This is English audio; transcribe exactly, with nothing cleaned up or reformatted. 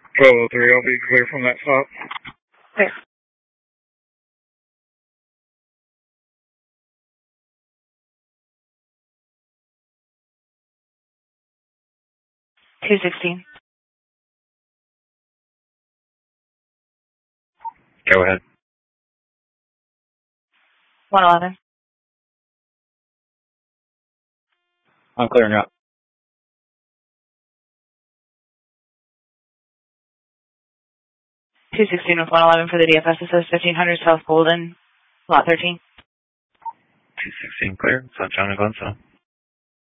twelve oh three, I'll be clear from that stop. Clear. two sixteen. Go ahead. one eleven. I'm clearing up. two sixteen with one eleven for the D F S. It says fifteen hundred South Golden, lot thirteen. two sixteen clear. South John and Glenstone.